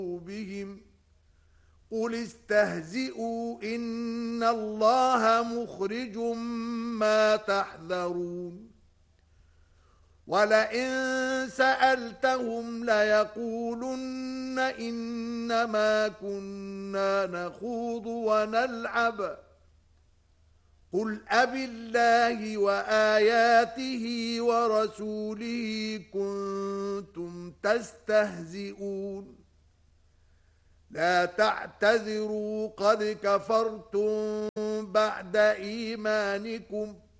بهم قل استهزئوا إن الله مخرج ما تحذرون ولئن سألتهم ليقولن إنما كنا نخوض ونلعب قل أبالله وآياته ورسوله كنتم تستهزئون لا تعتذروا قد كفرتم بعد إيمانكم